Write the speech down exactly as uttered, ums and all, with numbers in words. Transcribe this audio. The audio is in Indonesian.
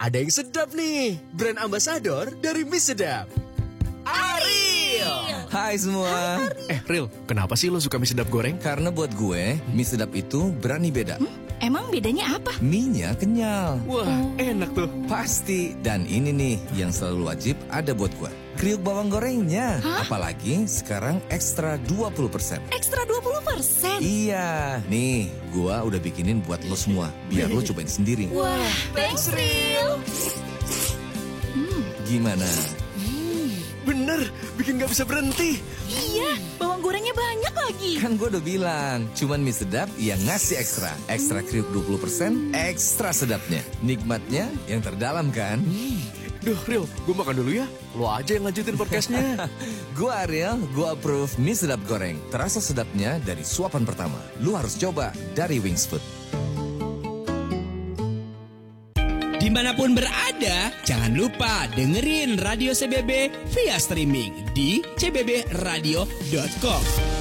ada yang sedap nih. Brand ambasador dari mie sedap. Ariel. Hai semua. Eh Ril, kenapa sih lo suka mie sedap goreng? Karena buat gue, mie sedap itu berani beda. Hmm? Emang bedanya apa? Mie-nya kenyal. Wah, enak tuh. Pasti. Dan ini nih yang selalu wajib ada buat gue. Kriuk bawang gorengnya. Hah? Apalagi sekarang ekstra dua puluh persen. Ekstra dua puluh persen? Iya. Nih, gue udah bikinin buat lo semua. Biar lo cobain sendiri. Wah, thanks Ril. Gimana? Bener, bikin gak bisa berhenti. Iya, bawang gorengnya banyak lagi. Kan gue udah bilang, cuman mie sedap yang ngasih ekstra. Ekstra kriuk dua puluh persen, ekstra sedapnya. Nikmatnya yang terdalam kan? Duh Ril, gue makan dulu ya. Lo aja yang lanjutin podcastnya. Gue Ariel, gue approve mie sedap goreng. Terasa sedapnya dari suapan pertama. Lu harus coba dari Wings Food. Dimanapun berada, jangan lupa dengerin Radio C B B via streaming di c b b radio dot com.